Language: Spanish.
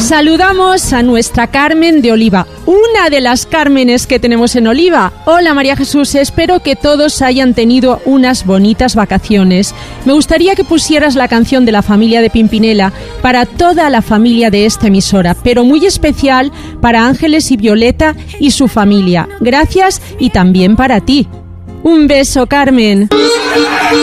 Saludamos a nuestra Carmen de Oliva, una de las Cármenes que tenemos en Oliva. Hola María Jesús, espero que todos hayan tenido unas bonitas vacaciones. Me gustaría que pusieras la canción de la familia de Pimpinela para toda la familia de esta emisora, pero muy especial para Ángeles y Violeta y su familia. Gracias y también para ti. Un beso, Carmen.